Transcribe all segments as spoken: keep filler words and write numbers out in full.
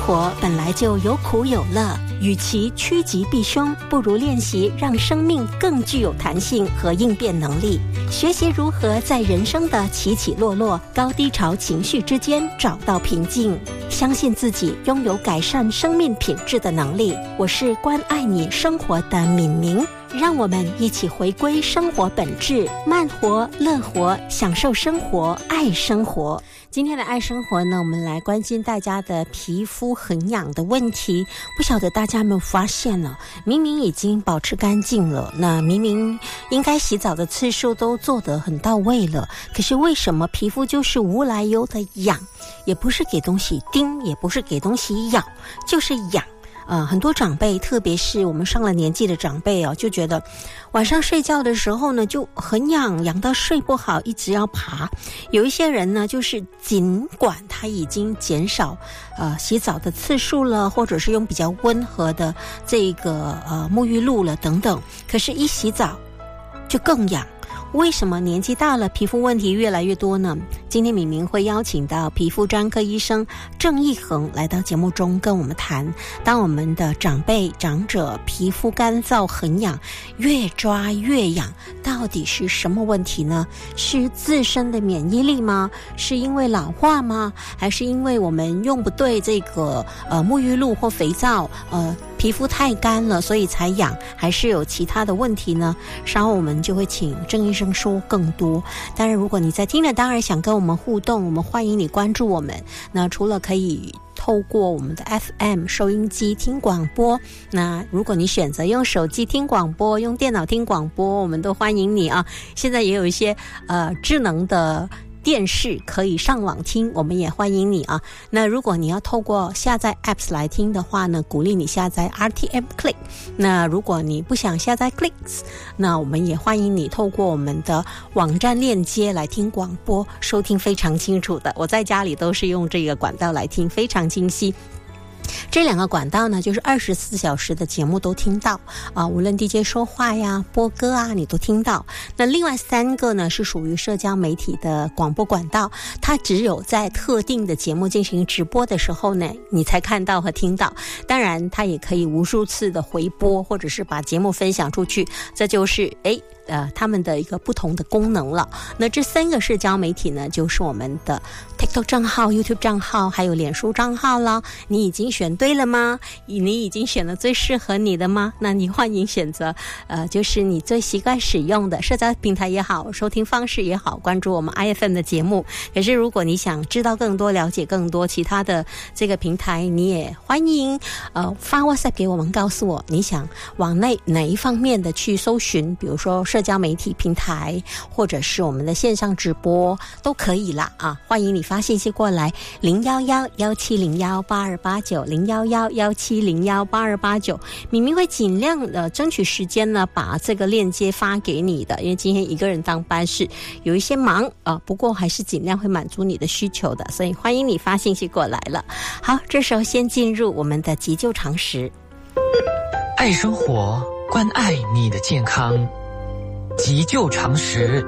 活本来就有苦有乐，与其趋吉避凶，不如练习让生命更具有弹性和应变能力，学习如何在人生的起起落落、高低潮情绪之间找到平静，相信自己拥有改善生命品质的能力。我是关爱你生活的敏明，让我们一起回归生活本质，慢活、乐活，享受生活，爱生活。今天的爱生活呢，我们来关心大家的皮肤很痒的问题。不晓得大家有没有发现呢？明明已经保持干净了，那明明应该洗澡的次数都做得很到位了，可是为什么皮肤就是无来由的痒？也不是给东西叮，也不是给东西咬，就是痒。呃，很多长辈，特别是我们上了年纪的长辈哦，就觉得晚上睡觉的时候呢就很痒，痒到睡不好，一直要爬。有一些人呢，就是尽管他已经减少呃洗澡的次数了，或者是用比较温和的这个呃沐浴露了等等，可是一洗澡就更痒。为什么年纪大了皮肤问题越来越多呢？今天敏明会邀请到皮肤专科医生郑义恒来到节目中跟我们谈，当我们的长辈长者皮肤干燥很痒，越抓越痒，到底是什么问题呢？是自身的免疫力吗？是因为老化吗？还是因为我们用不对这个呃沐浴露或肥皂，呃皮肤太干了所以才痒？还是有其他的问题呢？稍后我们就会请郑医生说更多。当然如果你在听了当然想跟我们互动，我们欢迎你关注我们。那除了可以透过我们的 F M 收音机听广播，那如果你选择用手机听广播，用电脑听广播，我们都欢迎你啊。现在也有一些呃智能的电视可以上网听，我们也欢迎你啊。那如果你要透过下载 apps 来听的话呢，鼓励你下载 R T M Click。 那如果你不想下载 Clicks， 那我们也欢迎你透过我们的网站链接来听广播，收听非常清楚的。我在家里都是用这个管道来听，非常清晰。这两个管道呢，就是二十四小时的节目都听到啊、呃，无论 D J 说话呀、播歌啊，你都听到。那另外三个呢，是属于社交媒体的广播管道，它只有在特定的节目进行直播的时候呢，你才看到和听到。当然，它也可以无数次的回播，或者是把节目分享出去，这就是诶。呃，他们的一个不同的功能了。那这三个社交媒体呢，就是我们的 TikTok 账号、YouTube 账号，还有脸书账号了。你已经选对了吗？你已经选了最适合你的吗？那你欢迎选择，呃，就是你最习惯使用的社交平台也好，收听方式也好，关注我们 I F M 的节目。可是如果你想知道更多、了解更多其他的这个平台，你也欢迎呃发 WhatsApp 给我们，告诉我你想往内哪一方面的去搜寻，比如说社交媒体平台，或者是我们的线上直播都可以啦啊！欢迎你发信息过来，零幺幺幺七零幺八二八九，零幺幺幺七零幺八二八九。敏敏会尽量的争取时间呢，把这个链接发给你的，因为今天一个人当班是有一些忙啊，不过还是尽量会满足你的需求的，所以欢迎你发信息过来了。好，这时候先进入我们的急救常识。 爱生活，关爱你的健康。急救常识。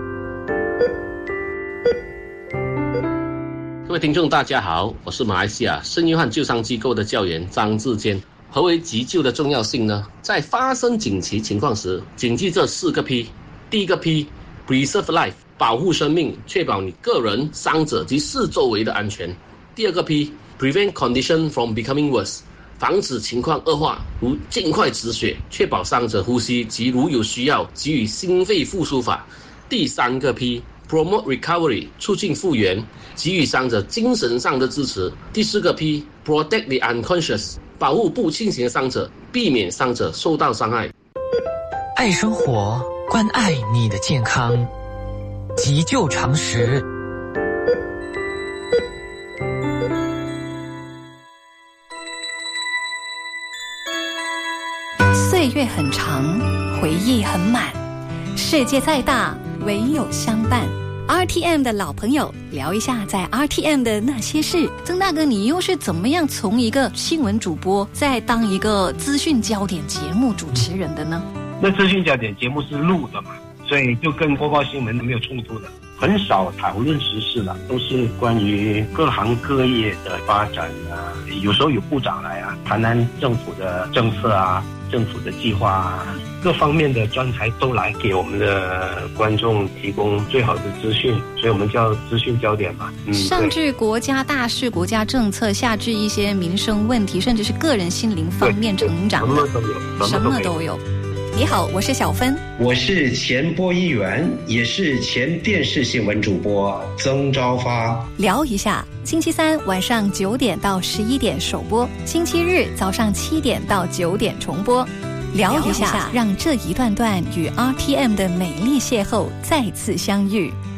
各位听众大家好，我是马来西亚圣约翰救伤机构的教员张志坚。何为急救的重要性呢？在发生紧急情况时，谨记这四个 P。 第一个 P Preserve life， 保护生命，确保你个人、伤者及四周围的安全。第二个 P Prevent condition from becoming worse，防止情况恶化，如尽快止血，确保伤者呼吸及如有需要给予心肺复苏法。第三个 P Promote recovery， 促进复原，给予伤者精神上的支持。第四个 P Protect the unconscious， 保护不清醒的伤者，避免伤者受到伤害。 爱生活，关爱你的健康。急救常识。 岁月很长，回忆很满，世界再大，唯有相伴。R T M 的老朋友，聊一下在 R T M 的那些事。曾大哥，你又是怎么样从一个新闻主播再当一个资讯焦点节目主持人的呢？ 那资讯焦点节目是录的嘛，所以就跟播报新闻没有冲突的。 很少讨论时事了，都是关于各行各业的发展啊。有时候有部长来啊，谈谈政府的政策啊，政府的计划啊，各方面的专才都来给我们的观众提供最好的资讯，所以我们叫资讯焦点嘛。 嗯，上至国家大事、国家政策，下至一些民生问题，甚至是个人心灵方面成长的， 什么都有， 什么都有。你好，我是小芬， 我是前播音员，也是前电视新闻主播曾昭发。 聊一下，星期三晚上九点到十一点首播，星期日早上七点到九点重播。聊一下，让这一段段与 R T M 的美丽邂逅再次相遇。